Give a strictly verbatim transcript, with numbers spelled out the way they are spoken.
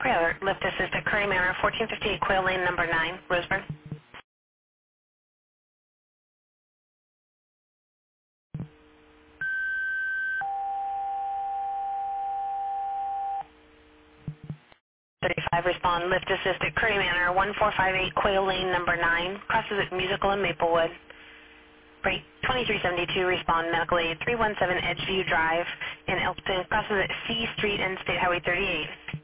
Alert, lift assist at Curry Manor, fourteen fifty-eight Quail Lane, number nine, Roseburg. thirty-five, respond, lift assist at Curry Manor, one four five eight Quail Lane, number nine, crosses at Musical and Maplewood. Break twenty-three seventy-two, respond, medical aid, three one seven Edgeview Drive in Elkton, crosses at C Street and State Highway thirty-eight.